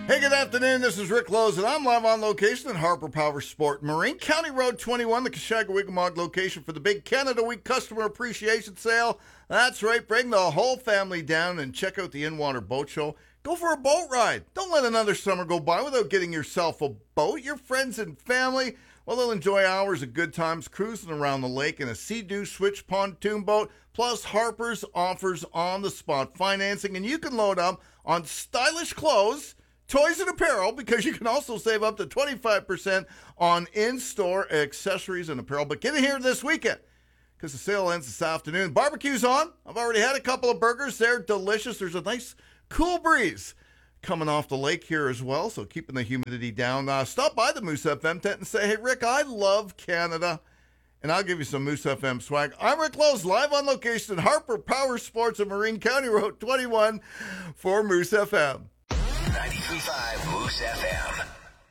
Hey, good afternoon. This is Rick Lowe's, and I'm live on location at Harper Power Sport Marine. County Road 21, the Kashagawigamog location for the big Canada Week Customer Appreciation Sale. That's right. Bring the whole family down and check out the In-Water Boat Show. Go for a boat ride. Don't let another summer go by without getting yourself a boat. Your friends and family, well, they'll enjoy hours of good times cruising around the lake in a Sea-Doo Switch pontoon boat. Plus, Harper's offers on-the-spot financing, and you can load up on stylish clothes, toys, and apparel, because you can also save up to 25% on in-store accessories and apparel. But get in here this weekend, because the sale ends this afternoon. Barbecue's on. I've already had a couple of burgers. They're delicious. There's a nice cool breeze coming off the lake here as well, so keeping the humidity down. Stop by the Moose FM tent and say, hey, Rick, I love Canada, and I'll give you some Moose FM swag. I'm Rick Lowe's, live on location at Harper Power Sports and Marine, County Road 21 for Moose FM. 93.5 Moose FM.